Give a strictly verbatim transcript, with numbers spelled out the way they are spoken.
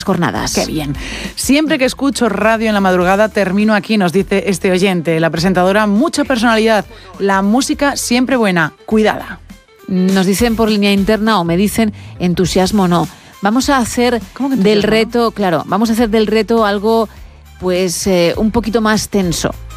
jornadas. Qué bien. Siempre que escucho radio en la madrugada termino aquí, nos dice este oyente. La presentadora, mucha personalidad. La música siempre buena, cuidada. Nos dicen por línea interna o me dicen entusiasmo no. Vamos a hacer del reto, claro, vamos a hacer del reto algo pues eh, un poquito más tenso.